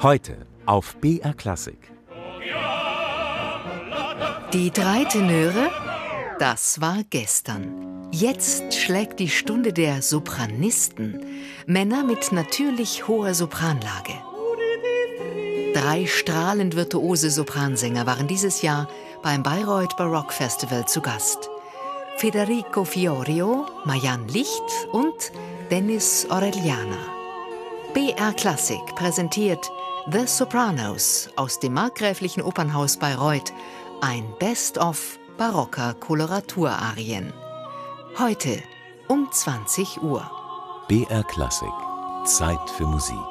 Heute auf BR Klassik. Die 3 Tenöre, das war gestern. Jetzt schlägt die Stunde der Sopranisten, Männer mit natürlich hoher Sopranlage. 3 strahlend virtuose Sopransänger waren dieses Jahr beim Bayreuth Baroque Festival zu Gast. Federico Fiorio, Marianne Licht und Dennis Orellana. BR Klassik präsentiert The Sopranos aus dem Markgräflichen Opernhaus Bayreuth, ein Best-of barocker Koloraturarien. Heute um 20 Uhr. BR Klassik. Zeit für Musik.